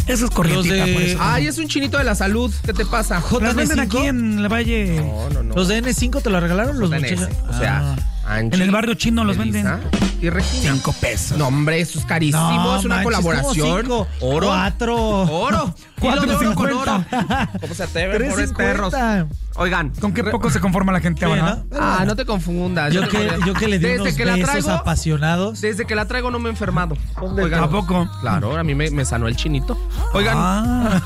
Eso es corrientita, por eso. Ay, es un chinito de la salud. ¿Qué te pasa? Las venden aquí en el Valle. No. ¿Los de N5 te lo regalaron los NS, muchachos? o sea, Angie, En el barrio chino los Elisa venden. y Regina. 5 pesos. No, hombre, eso es carísimo. No, es una manches, colaboración. ¿cómo 5? Oro. 4. Oro. Kilo de oro con oro. ¿Cómo se atreven, pobres perros? 3.50. Oigan. ¿Con qué poco se conforma la gente ahora? ¿no? No te confundas. Yo que le di Desde unos que la besos traigo, apasionados. Desde que la traigo no me he enfermado. Oigan. ¿A poco? Claro, a mí me sanó el chinito. Oigan.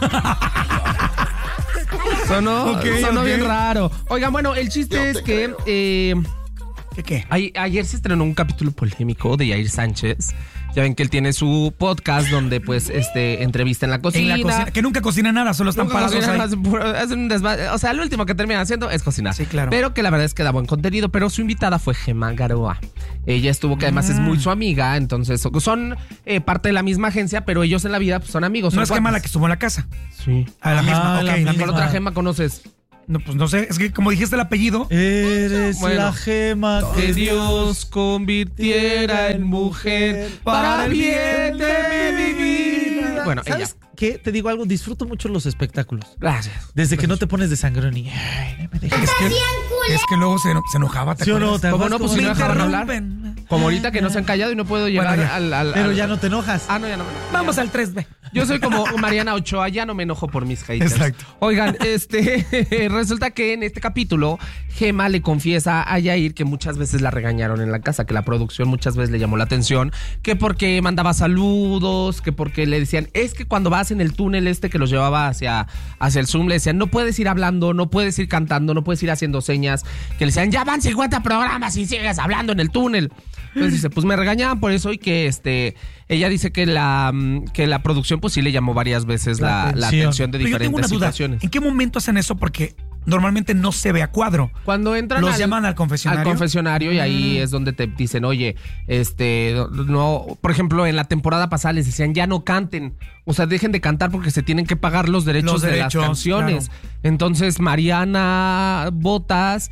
Sonó bien raro. Oigan, bueno, el chiste es que ¿Qué? ayer se estrenó un capítulo polémico de Yair Sánchez. Ya ven que él tiene su podcast donde pues entrevista en la cocina. Que nunca cocina nada, solo están parados ahí. Hacen un desmadre. O sea, lo último que terminan haciendo es cocinar. Sí, claro. Pero que la verdad es que da buen contenido. Pero su invitada fue Gemma Garoa. Ella estuvo, que además es muy su amiga. Entonces son parte de la misma agencia, pero ellos en la vida pues, son amigos. No son es Gemma cuates. la que estuvo en la casa. Sí. A la misma, ok. la La misma. ¿Cuál misma. otra Gemma conoces? No, pues no sé, es que como dijiste el apellido. Eres Bueno. la gema Que Dios convirtiera en mujer para bien de mi vida. Bueno, ¿sabes ella. qué? Te digo algo, disfruto mucho los espectáculos. Gracias. Desde que no te pones de sangrón y... Ay, no me dejes. Es que luego se enojaba, ¿te ¿Sí o no? acuerdas? ¿Te ¿Cómo acuerdas no? Pues cómo si no me dejaron interrumpen? hablar. Como ahorita que no se han callado y no puedo llegar Bueno, ya. al... Pero ya no te enojas. No, ya no me enojo. Vamos al 3B. Yo soy como Mariana Ochoa, ya no me enojo por mis haters. Exacto. Oigan, resulta que en este capítulo Gemma le confiesa a Yair que muchas veces la regañaron en la casa, que la producción muchas veces le llamó la atención, que porque mandaba saludos, que porque le decían, es que cuando vas en el túnel que los llevaba hacia el Zoom, le decían, no puedes ir hablando, no puedes ir cantando, no puedes ir haciendo señas, que le decían, ya van 50 programas y sigues hablando en el túnel. Entonces dice, pues me regañaban por eso y que ella dice que la producción pues sí le llamó varias veces la atención de Pero yo tengo diferentes una duda. situaciones. ¿En qué momento hacen eso? Porque normalmente no se ve a cuadro. Cuando entran Los llaman al confesionario. Al confesionario y ahí es donde te dicen, oye, no, por ejemplo, en la temporada pasada les decían, ya no canten. O sea, dejen de cantar porque se tienen que pagar los derechos de las canciones. Claro. Entonces, Mariana Botas,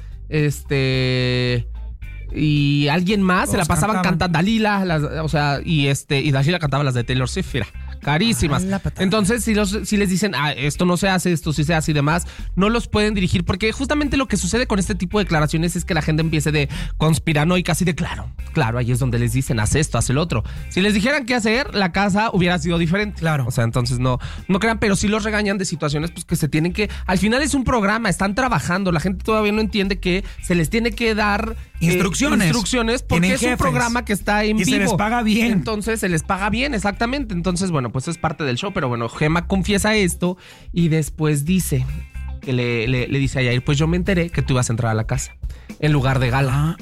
y alguien más Todos se la pasaban cantaban. cantando. Dalila, y Dalila cantaba las de Taylor Swift, mira, carísimas. la patada. Entonces, si les dicen, esto no se hace, esto sí se hace y demás, no los pueden dirigir, porque justamente lo que sucede con este tipo de declaraciones es que la gente empiece de conspiranoica, así de claro, ahí es donde les dicen, haz esto, haz el otro. Si les dijeran qué hacer, la casa hubiera sido diferente. Claro. O sea, entonces no crean, pero sí los regañan de situaciones pues que se tienen que, al final es un programa, están trabajando, la gente todavía no entiende que se les tiene que dar Instrucciones. Porque Tienen es un jefes. programa que está en Y vivo. se les paga bien. Entonces se les paga bien, exactamente. Entonces, bueno, pues es parte del show, pero bueno, Gemma confiesa esto y después dice que le dice a Yair, pues yo me enteré que tú ibas a entrar a la casa en lugar de Gala.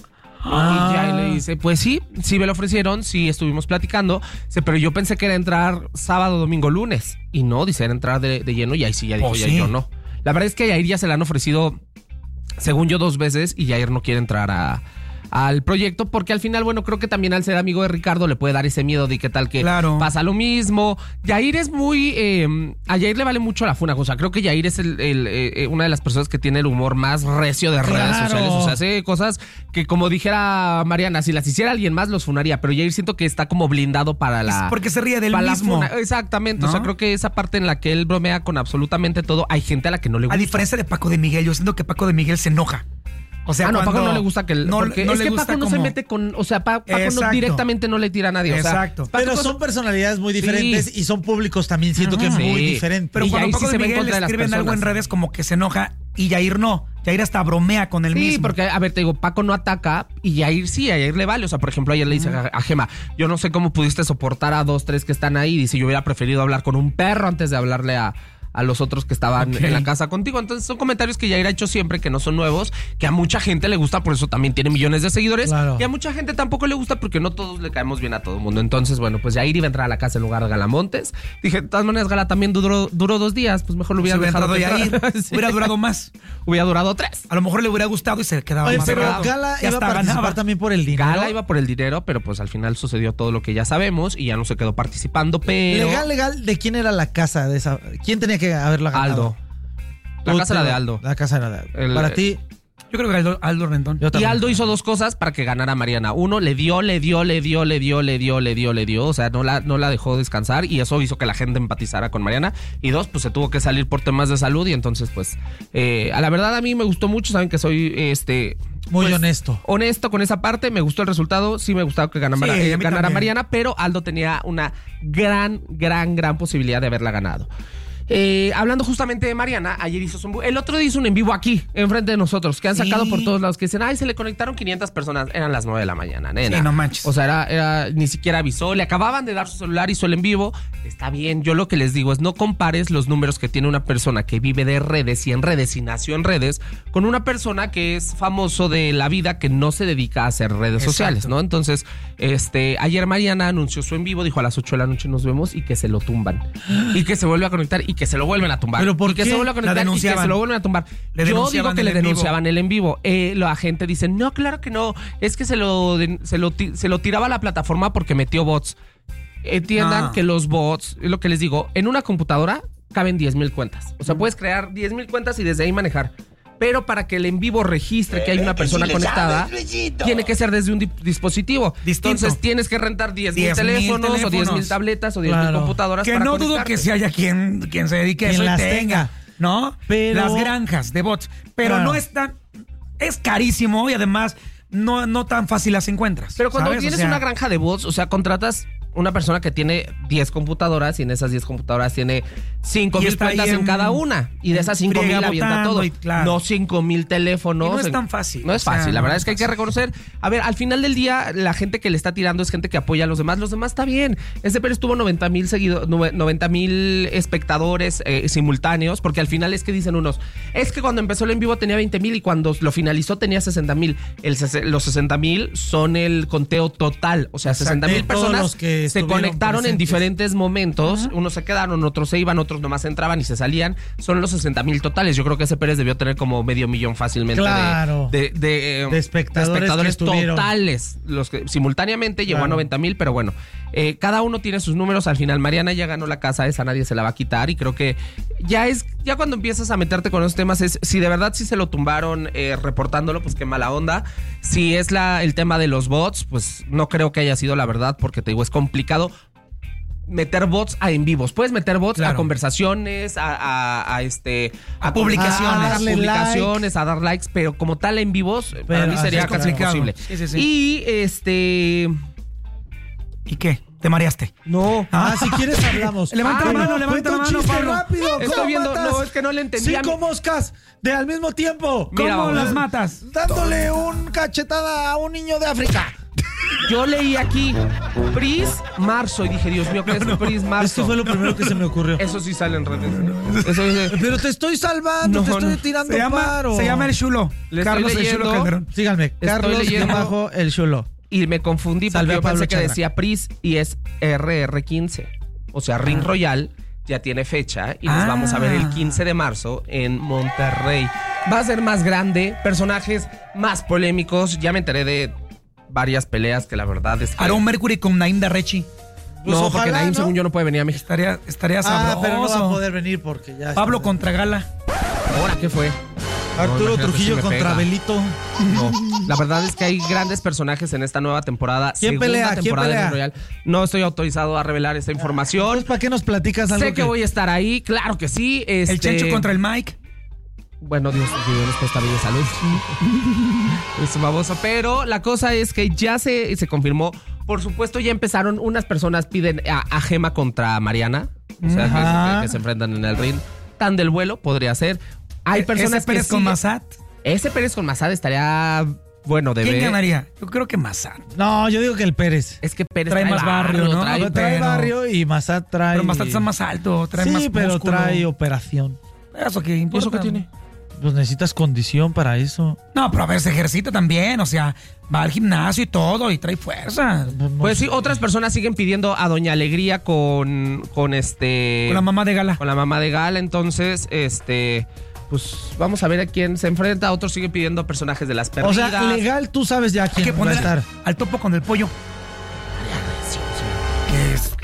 Y Yair le dice, pues sí me lo ofrecieron, sí estuvimos platicando, pero yo pensé que era entrar sábado, domingo, lunes. Y no, dice, era entrar de lleno y ahí sí ya dijo, sí. yo no. La verdad es que a Yair ya se le han ofrecido, según yo, 2 veces y Yair no quiere entrar al proyecto porque al final, bueno, creo que también al ser amigo de Ricardo le puede dar ese miedo de qué tal que Claro. pasa lo mismo. Yair es muy... a Yair le vale mucho la funa. O sea, creo que Yair es una de las personas que tiene el humor más recio de redes sociales. O sea, hace cosas que, como dijera Mariana, si las hiciera alguien más los funaría. Pero Yair siento que está como blindado para la... Es porque se ríe del para la mismo. funa. Exactamente. ¿No? O sea, creo que esa parte en la que él bromea con absolutamente todo, hay gente a la que no le gusta. A diferencia de Paco de Miguel, yo siento que Paco de Miguel se enoja. O sea, no, a Paco cuando no le gusta que... porque no es le que gusta Paco no como- se mete con... O sea, Paco no, Exacto. directamente no le tira a nadie. O sea, Exacto. Paco Pero son personalidades muy diferentes y son públicos también, siento que Sí. muy diferentes. Pero Y cuando Yair Paco sí de se ve en Miguel contra de las escriben algo en personas. redes como que se enoja y Yair no. Yair hasta bromea con él Sí, mismo. porque, a ver, te digo, Paco no ataca y Yair sí, a Yair le vale. O sea, por ejemplo, ayer le dice a Gemma, yo no sé cómo pudiste soportar a 2, 3 que están ahí. Dice, yo hubiera preferido hablar con un perro antes de hablarle a los otros que estaban Ok. en la casa contigo. Entonces son comentarios que Yair ha hecho siempre, que no son nuevos, que a mucha gente le gusta, por eso también tiene millones de seguidores. Claro. Y a mucha gente tampoco le gusta porque no todos le caemos bien a todo el mundo. Entonces, bueno, pues Yair iba a entrar a la casa en lugar de Galamontes. Dije, de todas maneras, Gala también duró 2 días, pues mejor lo hubiera hubiera dejado entrado que Yair. entrara. Sí. Hubiera durado más. Hubiera durado 3. A lo mejor le hubiera gustado y se quedaba Oye, más pero cerrado. Gala Y iba a hasta participar ganaba. también por el dinero. Gala iba por el dinero, pero pues al final sucedió todo lo que ya sabemos y ya no se quedó participando, pero... Legal, ¿de quién era la casa de esa? ¿Quién tenía que haberla ganado? Aldo. La casa era de Aldo. La casa era de Aldo. El- Para ti, Yo Yo creo que Aldo Rendón. Yo Y también. Aldo hizo dos cosas para que ganara Mariana. Uno, le dio. O sea, no la dejó descansar y eso hizo que la gente empatizara con Mariana. Y dos, pues se tuvo que salir por temas de salud y entonces, pues, a la verdad a mí me gustó mucho. Saben que soy, Muy pues, honesto. honesto con esa parte. Me gustó el resultado. Sí me gustaba que ganara, Sí, a mí ganara también. Mariana, pero Aldo tenía una gran posibilidad de haberla ganado. Hablando justamente de Mariana, ayer hizo el otro día hizo un en vivo aquí, enfrente de nosotros, que han sacado Sí. por todos lados, que dicen, ay, se le conectaron 500 personas, eran las 9 de la mañana, nena. Sí, no manches. O sea, era ni siquiera avisó, le acababan de dar su celular, hizo el en vivo, está bien, yo lo que les digo es no compares los números que tiene una persona que vive de redes y en redes y nació en redes, con una persona que es famoso de la vida que no se dedica a hacer redes Exacto. sociales, ¿no? Entonces, ayer Mariana anunció su en vivo, dijo a las 8 de la noche nos vemos y que se lo tumban. Y que se vuelve a conectar y que se lo vuelven a tumbar. ¿Pero por y que qué? se vuelve a conectar La y que denunciaban. se lo vuelven a tumbar. Le Yo denunciaban digo que el le en vivo. denunciaban el en vivo. La gente dice, no, claro que no. Es que se lo tiraba a la plataforma porque metió bots. Entiendan No. que los bots, es lo que les digo, en una computadora caben 10,000 cuentas. O sea, puedes crear 10,000 cuentas y desde ahí manejar. Pero para que el en vivo registre que hay una persona conectada, tiene que ser desde un dispositivo. Distinto. Entonces tienes que rentar 10,000 10,000 teléfonos o 10,000 teléfonos. tabletas o 10,000 Claro. computadoras Que para no dudo conectarte. que si haya quien se dedique a Quien eso y las tenga, tenga. ¿no? Pero- Las granjas de bots. Pero Claro. no es tan... Es carísimo y además no tan fácil las encuentras. Pero cuando ¿sabes? O tienes sea, una granja de bots, o sea, contratas una persona que tiene 10 computadoras y en esas 10 computadoras tiene 5,000 está ahí cuentas en en- cada una. Y de esas 5,000 friega avienta botando todo. y claro. No 5,000 teléfonos. Y no es tan fácil. No es O sea, fácil. La no verdad es es que hay que fácil. reconocer. A ver, al final del día, la gente que le está tirando es gente que apoya a los demás. Los demás está bien. Este Pérez tuvo 90,000 seguidores, 90,000 espectadores simultáneos, porque al final es que dicen unos, es que cuando empezó el en vivo tenía 20,000 y cuando lo finalizó tenía 60,000. Los 60,000 son el conteo total. O sea, Exacto. 60,000 De todos personas los que se estuvieron conectaron en presentes. diferentes momentos. Unos se quedaron, otros se iban, otros nomás entraban y se salían. Son los 60,000 totales. Yo creo que ese Pérez debió tener como 500,000 fácilmente Claro. de espectadores que estuvieron. totales. Los que simultáneamente llegó a Claro. 90,000, pero bueno, cada uno tiene sus números. Al final, Mariana ya ganó la casa, esa nadie se la va a quitar. Y creo que ya cuando empiezas a meterte con esos temas, es si de verdad sí se lo tumbaron reportándolo, pues qué mala onda. Si es el tema de los bots, pues no creo que haya sido la verdad, porque te digo, es complicado meter bots a en vivos. Puedes meter bots a Claro. conversaciones, a publicaciones. A a darle publicaciones, a dar likes, pero como tal en vivos, para Pero mí sería así casi complicado. imposible. Sí, sí, sí. Y ¿Y qué? ¿Te mareaste? no. Si quieres hablamos. Levanta la mano, levanta cuenta la un mano, chiste Pablo. rápido. ¿Cómo Estoy viendo, matas no, es que no le entendía. 5 moscas al mismo tiempo. Mira, ¿Cómo vamos. las matas? Dándole un cachetada a un niño de África. Yo leí aquí Pris Marzo y dije, Dios mío, ¿qué es Pris Marzo? Esto fue lo primero que se me ocurrió. Eso sí sale en redes. Eso dice, Pero te estoy salvando, No, te estoy no. tirando Se llama el Chulo. Le estoy Carlos el leyendo. Chulo Calderón. Síganme, Carlos leyendo- bajo el chulo. y me confundí porque Salve a yo Pablo pensé que Chagra. decía Pris y es RR15. O sea, Ring Royal ya tiene fecha y nos vamos a ver el 15 de marzo en Monterrey. Va a ser más grande, personajes más polémicos. Ya me enteré de varias peleas que la verdad es que... Aaron Mercury con Naim Darrechi. Pues no, porque ojalá, Naim, ¿no? según yo, no puede venir a México. Estaría sabroso. Pero no va a poder venir porque ya. Pablo está. contra Gala. ¿Ahora qué fue? Arturo imagínate Trujillo si me contra pega. Belito. No. La verdad es que hay grandes personajes en esta nueva temporada. ¿Quién segunda pelea? ¿Quién temporada de pelea? Ring Royal. No estoy autorizado a revelar esta información. Entonces, ¿para qué nos platicas algo Sé que voy a estar ahí, claro que sí. El Chencho contra el Mike. Bueno, Dios les presta vida y salud. Es baboso. Pero la cosa es que ya se confirmó. Por supuesto, ya empezaron. Unas personas piden a Gema contra Mariana. O sea, Ajá. que se enfrentan en el ring. Tan del vuelo podría ser. Hay personas Ese Pérez que con sí- Massad. Ese Pérez con Massad estaría bueno de ¿Quién ver. ganaría? Yo creo que Massad. No, yo digo que el Pérez. Es que Pérez Trae más barrio, ¿no? Trae Pero- barrio y Massad trae. Pero Massad está más alto, trae más Sí, pero músculo. trae operación. ¿Eso qué importa? ¿Eso qué tiene? Pues necesitas condición para eso. No, pero a ver, se ejercita también. O sea, va al gimnasio y todo y trae fuerza. No Pues sí, sé. otras personas siguen pidiendo a Doña Alegría con Con la mamá de Gala. con la mamá de Gala. Entonces, pues vamos a ver a quién se enfrenta. Otros siguen pidiendo personajes de las O perdidas. sea, legal, tú sabes ya Hay quién que va a poner estar. al topo con el pollo.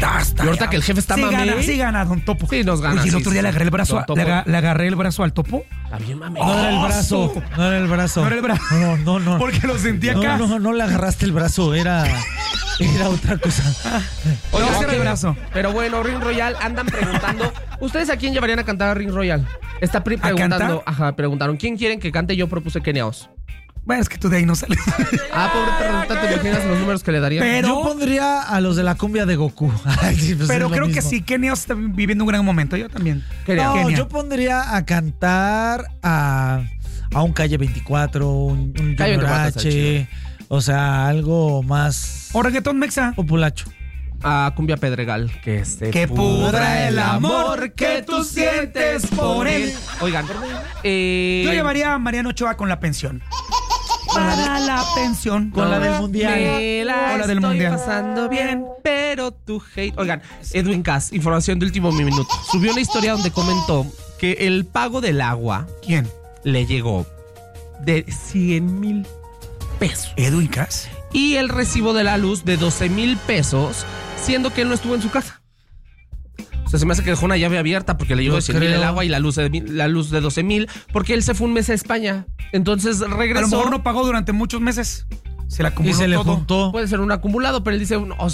Hasta Y ahorita que el jefe está mamey. Sí gana, Don Topo. Sí, nos gana, Oye, el sí, otro día sí, le agarré el brazo, Don Topo. le agarré el brazo al Topo. Está bien, mamey. No era el brazo. No era el brazo. No era el brazo. No. Porque lo sentí acá. No le agarraste el brazo. Era otra cosa. Oiga, Oigan, ese era el brazo. Pero bueno, Ring Royal, andan preguntando. ¿Ustedes a quién llevarían a cantar a Ring Royal? Está preguntando. Ajá, preguntaron. ¿Quién quieren que cante? Yo propuse Kenia Os. Bueno, es que tú de ahí no sales. Pobre pregunta, ¿te imaginas los números que le darían? Pero- Yo pondría a los de la cumbia de Goku. Ay, sí, pues Pero es lo creo que mismo. sí, Kenia está viviendo un gran momento. Yo también. Kenia. No, Kenia. yo pondría a cantar a un Calle 24, un Calle 24 está H, o sea, algo más O reggaetón mexa. populacho. A Cumbia Pedregal, que se Que pudra el amor que tú sientes por él. Oigan, Yo llevaría a Mariano Ochoa con la pensión. Para la pensión. Con la del mundial. Me la Con la del estoy mundial. pasando bien, pero tu hate. Oigan, Edwin Cass, información de último minuto. Subió una historia donde comentó que el pago del agua ¿Quién? le llegó de 100,000 pesos. Edwin Cass. Y el recibo de la luz de 12,000 pesos, siendo que él no estuvo en su casa. O sea, se me hace que dejó una llave abierta porque le llegó Yo de 100,000 el creo. agua y la luz de 12,000, porque él se fue un mes a España. Entonces A lo regresó. mejor no pagó durante muchos meses. Se la acumuló Y se le todo. juntó. Puede ser un acumulado, pero él dice,